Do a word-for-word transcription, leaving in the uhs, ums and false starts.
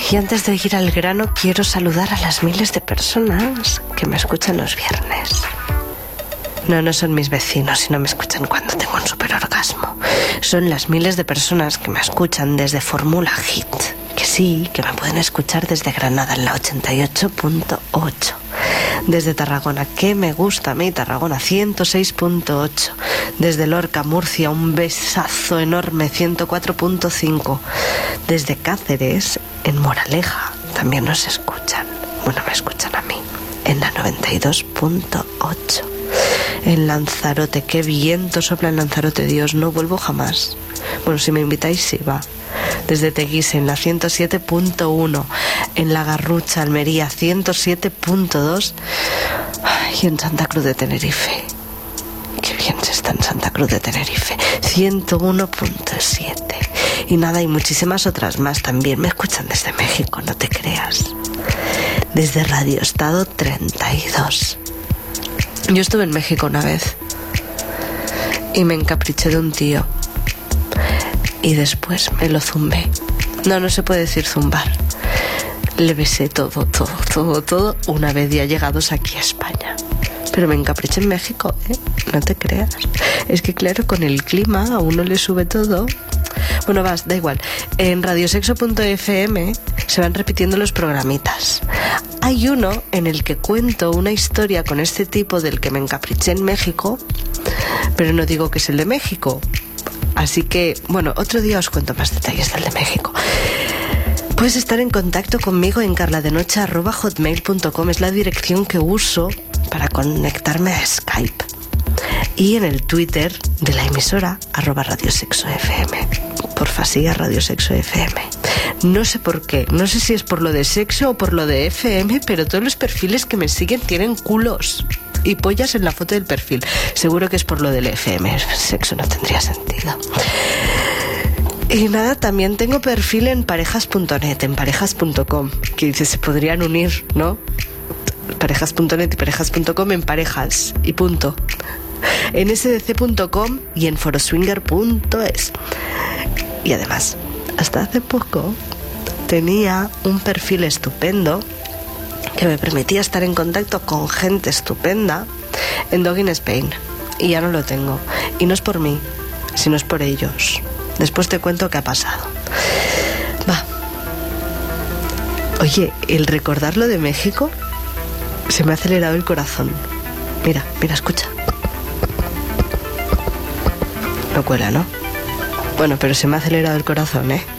Y antes de ir al grano, quiero saludar a las miles de personas que me escuchan los viernes. No, no son mis vecinos, sino me escuchan cuando tengo un superorgasmo. Son las miles de personas que me escuchan desde Fórmula Hit. Que sí, que me pueden escuchar desde Granada en la ochenta y ocho punto ocho. Desde Tarragona, que me gusta a mí, Tarragona ciento seis punto ocho. Desde Lorca, Murcia, un besazo enorme, ciento cuatro punto cinco. Desde Cáceres, en Moraleja, también nos escuchan. Bueno, me escuchan a mí, en la noventa y dos punto ocho. En Lanzarote, qué viento sopla en Lanzarote, Dios, no vuelvo jamás. Bueno, si me invitáis, sí, va. Desde Teguise, en la ciento siete punto uno. En La Garrucha, Almería, ciento siete punto dos. Y en Santa Cruz de Tenerife, qué bien se está en Santa Cruz de Tenerife, ciento uno punto siete. Y nada, y muchísimas otras más también me escuchan desde México, no te creas. Desde Radio Estado treinta y dos. Yo estuve en México una vez y me encapriché de un tío y después me lo zumbé. No, no se puede decir zumbar. Le besé todo, todo, todo, todo una vez ya llegados aquí a España. Pero me encapriché en México, ¿eh? No te creas. Es que claro, con el clima a uno le sube todo. Bueno, vas, da igual. En radiosexo punto efe eme se van repitiendo los programitas. Hay uno en el que cuento una historia con este tipo del que me encapriché en México, pero no digo que es el de México. Así que, bueno, otro día os cuento más detalles del de México. Puedes estar en contacto conmigo en carladenoche arroba hotmail punto com. Es la dirección que uso para conectarme a Skype. Y en el Twitter de la emisora, arroba radiosexofm. Porfa, siga Radiosexo F M. No sé por qué, no sé si es por lo de sexo o por lo de F M, pero todos los perfiles que me siguen tienen culos y pollas en la foto del perfil. Seguro que es por lo del F M, el sexo no tendría sentido. Y nada, también tengo perfil en parejas punto net, en parejas punto com, que dice, se podrían unir, ¿no? parejas punto net y parejas punto com en parejas y punto. En ese de ce punto com y en foroswinger punto es. Y además, hasta hace poco tenía un perfil estupendo que me permitía estar en contacto con gente estupenda en Dog in Spain. Y ya no lo tengo. Y no es por mí, sino es por ellos. Después te cuento qué ha pasado. Va. Oye, el recordarlo de México se me ha acelerado el corazón. Mira, mira, escucha. No cuela, ¿no? Bueno, pero se me ha acelerado el corazón, ¿eh?